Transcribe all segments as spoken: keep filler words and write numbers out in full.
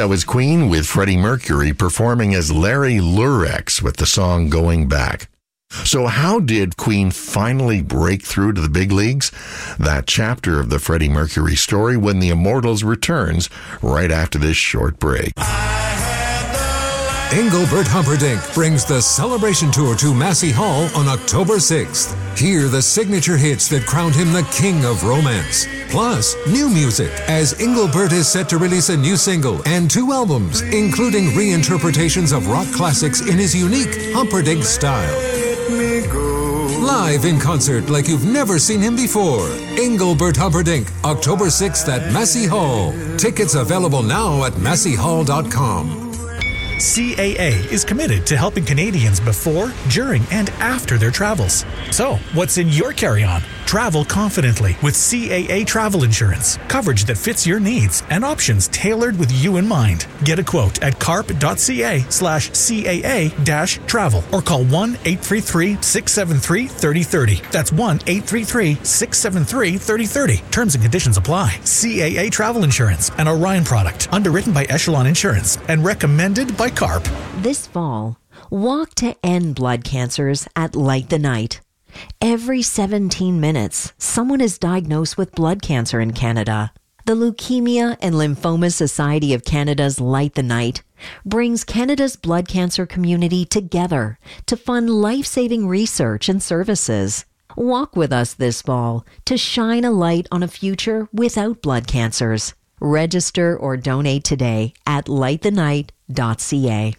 That was Queen with Freddie Mercury performing as Larry Lurex with the song Going Back. So how did Queen finally break through to the big leagues? That chapter of the Freddie Mercury story when the Immortals returns right after this short break. Engelbert Humperdinck brings the Celebration Tour to Massey Hall on October sixth. Hear the signature hits that crowned him the king of romance. Plus, new music, as Engelbert is set to release a new single and two albums, including reinterpretations of rock classics in his unique Humperdinck style. Live in concert like you've never seen him before. Engelbert Humperdinck, October sixth at Massey Hall. Tickets available now at massey hall dot com. C A A is committed to helping Canadians before, during, and after their travels. So, what's in your carry-on? Travel confidently with C A A Travel Insurance. Coverage that fits your needs and options tailored with you in mind. Get a quote at carp.ca slash CAA dash travel or call one eight three three, six seven three, three zero three zero. That's one eight three three, six seven three, three zero three zero. Terms and conditions apply. C A A Travel Insurance, an Orion product, underwritten by Echelon Insurance and recommended by CARP. This fall, walk to end blood cancers at Light the Night. Every seventeen minutes, someone is diagnosed with blood cancer in Canada. The Leukemia and Lymphoma Society of Canada's Light the Night brings Canada's blood cancer community together to fund life-saving research and services. Walk with us this fall to shine a light on a future without blood cancers. Register or donate today at light the night dot c a.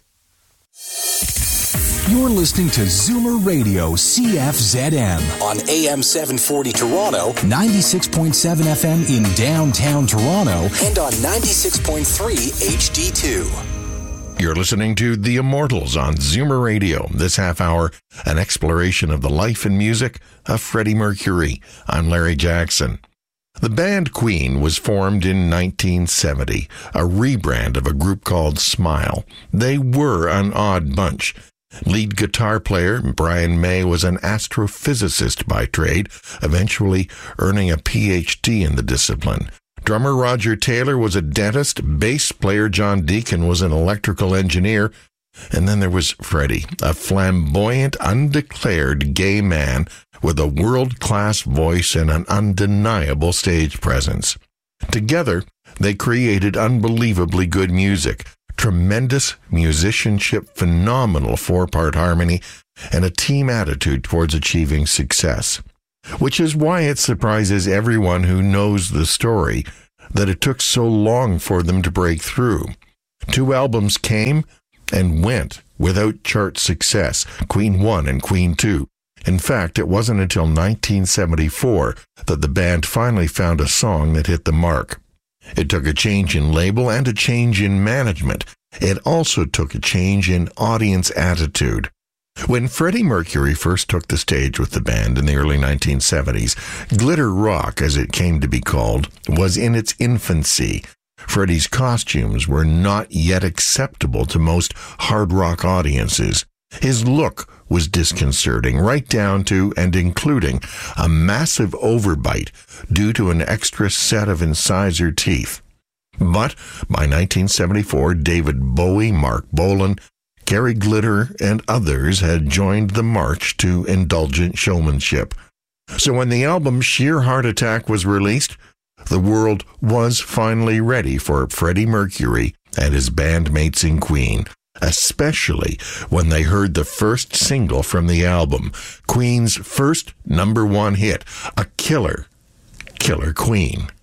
You're listening to Zoomer Radio C F Z M on A M seven forty Toronto, ninety-six point seven F M in downtown Toronto, and on ninety-six point three H D two. You're listening to The Immortals on Zoomer Radio. This half hour, an exploration of the life and music of Freddie Mercury. I'm Larry Jackson. The band Queen was formed in nineteen seventy, a rebrand of a group called Smile. They were an odd bunch. Lead guitar player Brian May was an astrophysicist by trade, eventually earning a P H D in the discipline. Drummer Roger Taylor was a dentist, bass player John Deacon was an electrical engineer, and then there was Freddie, a flamboyant, undeclared gay man with a world-class voice and an undeniable stage presence. Together, they created unbelievably good music, tremendous musicianship, phenomenal four-part harmony, and a team attitude towards achieving success. Which is why it surprises everyone who knows the story that it took so long for them to break through. Two albums came and went without chart success, Queen one and Queen two. In fact, it wasn't until nineteen seventy-four that the band finally found a song that hit the mark. It took a change in label and a change in management. It also took a change in audience attitude. When Freddie Mercury first took the stage with the band in the early nineteen seventies, glitter rock, as it came to be called, was in its infancy. Freddie's costumes were not yet acceptable to most hard rock audiences. His look was disconcerting, right down to and including a massive overbite due to an extra set of incisor teeth. But by nineteen seventy-four, David Bowie, Mark Bolan, Gary Glitter, and others had joined the march to indulgent showmanship. So when the album Sheer Heart Attack was released, the world was finally ready for Freddie Mercury and his bandmates in Queen, especially when they heard the first single from the album, Queen's first number one hit, a killer, Killer Queen.